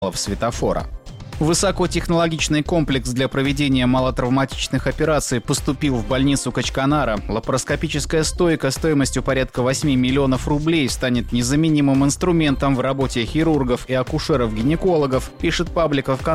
светофора. Высокотехнологичный комплекс для проведения малотравматичных операций поступил в больницу Качканара. Лапароскопическая стойка стоимостью порядка 8 миллионов рублей станет незаменимым инструментом в работе хирургов и акушеров-гинекологов, пишет паблик ВКонтакте.